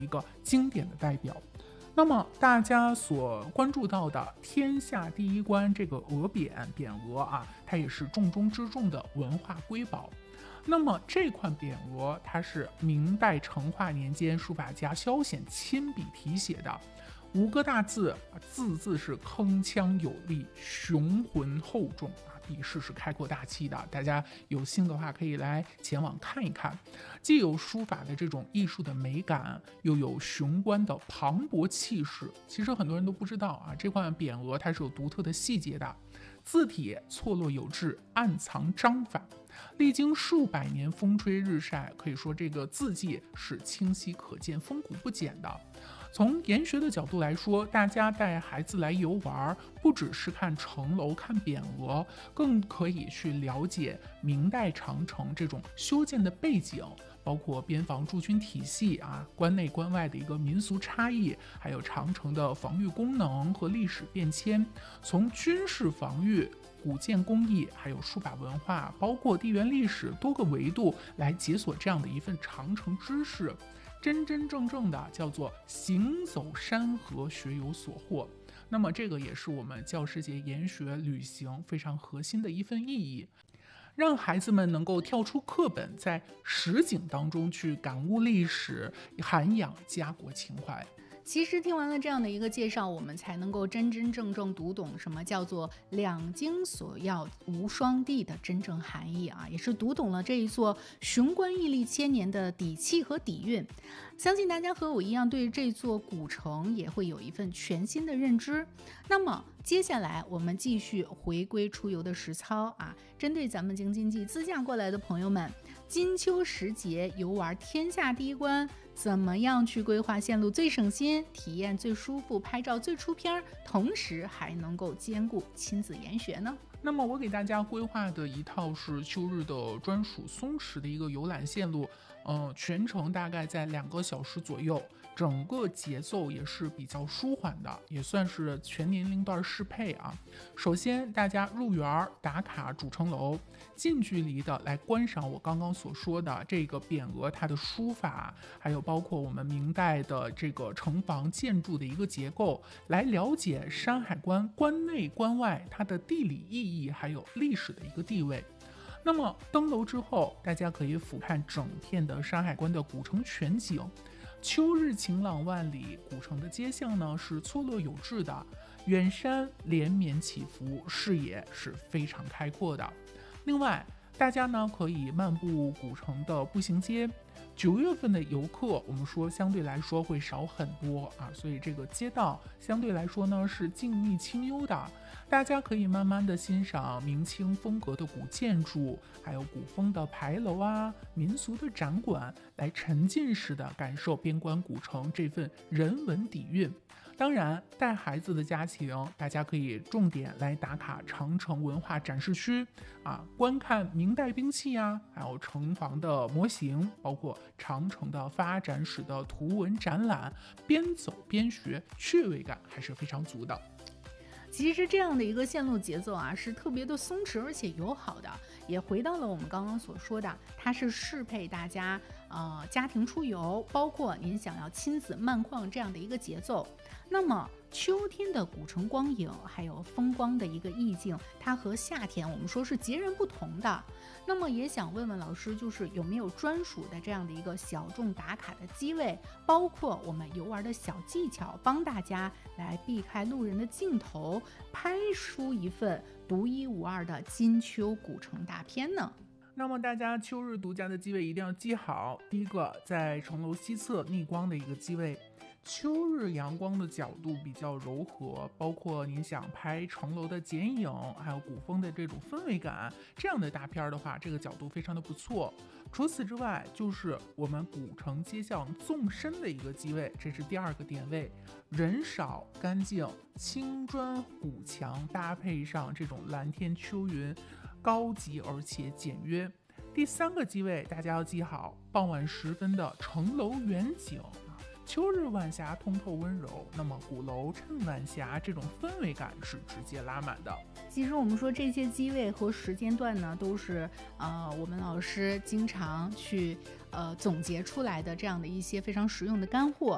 一个经典的代表。那么大家所关注到的天下第一关这个鹅匾啊，它也是重中之重的文化瑰宝。那么这块匾额它是明代成化年间书法家萧显亲笔题写的，5个大字，字字是铿锵有力，雄浑厚重啊，笔势是开阔大气的。大家有心的话可以来前往看一看，既有书法的这种艺术的美感，又有雄关的磅礴气势。其实很多人都不知道啊，这块匾额它是有独特的细节的，字体错落有致，暗藏章法，历经数百年风吹日晒，可以说这个字迹是清晰可见，风骨不减的。从研学的角度来说，大家带孩子来游玩，不只是看城楼、看匾额，更可以去了解明代长城这种修建的背景，包括边防驻军体系啊，关内关外的一个民俗差异，还有长城的防御功能和历史变迁。从军事防御、古建工艺，还有书法文化，包括地缘历史多个维度来解锁这样的一份长城知识，真真正正的叫做行走山河，学有所获。那么这个也是我们教师节研学旅行非常核心的一份意义，让孩子们能够跳出课本，在实景当中去感悟历史，涵养家国情怀。 其实听完了这样的一个介绍，我们才能够真真正正读懂什么叫做两京所要无双地的真正含义啊，也是读懂了这一座雄关屹立千年的底气和底蕴。相信大家和我一样，对这座古城也会有一份全新的认知。那么接下来我们继续回归出游的实操啊，针对咱们京津冀自驾过来的朋友们，金秋时节游玩天下第一关，怎么样去规划线路最省心，体验最舒服，拍照最出片，同时还能够兼顾亲子研学呢？ 那么我给大家规划的一套是秋日的专属松弛的一个游览线路，全程大概在2个小时左右，整个节奏也是比较舒缓的，也算是全年龄段适配啊。首先大家入园打卡主城楼，近距离的来观赏我刚刚所说的这个匾额它的书法，还有包括我们明代的这个城防建筑的一个结构，来了解山海关关内关外它的地理意义还有历史的一个地位。那么登楼之后，大家可以俯瞰整片的山海关的古城全景，秋日晴朗万里，古城的街巷呢是错落有致的，远山连绵起伏，视野是非常开阔的。另外大家呢可以漫步古城的步行街，9月份的游客我们说相对来说会少很多啊，所以这个街道相对来说呢是静谧清幽的，大家可以慢慢的欣赏明清风格的古建筑，还有古风的牌楼啊，民俗的展馆，来沉浸式的感受边关古城这份人文底蕴。当然带孩子的家庭，大家可以重点来打卡长城文化展示区啊，观看明代兵器啊，还有城防的模型，包括长城的发展史的图文展览，边走边学，趣味感还是非常足的。 其实这样的一个线路节奏啊，是特别的松弛而且友好的，也回到了我们刚刚所说的，它是适配大家家庭出游，包括您想要亲子漫逛这样的一个节奏。那么秋天的古城光影还有风光的一个意境，它和夏天我们说是截然不同的。那么也想问问老师，就是有没有专属的这样的一个小众打卡的机位，包括我们游玩的小技巧，帮大家来避开路人的镜头，拍出一份独一无二的金秋古城大片呢？ 那么大家秋日独家的机位一定要记好，第一个在城楼西侧逆光的一个机位，秋日阳光的角度比较柔和，包括您想拍城楼的剪影，还有古风的这种氛围感，这样的大片的话，这个角度非常的不错。除此之外，就是我们古城街巷纵深的一个机位，这是第2个点位，人少干净，青砖古墙搭配上这种蓝天秋云，高级而且简约。第3个机位大家要记好，傍晚时分的城楼远景，秋日晚霞通透温柔，那么鼓楼衬晚霞，这种氛围感是直接拉满的。 其实我们说这些机位和时间段呢，都是我们老师经常去总结出来的这样的一些非常实用的干货。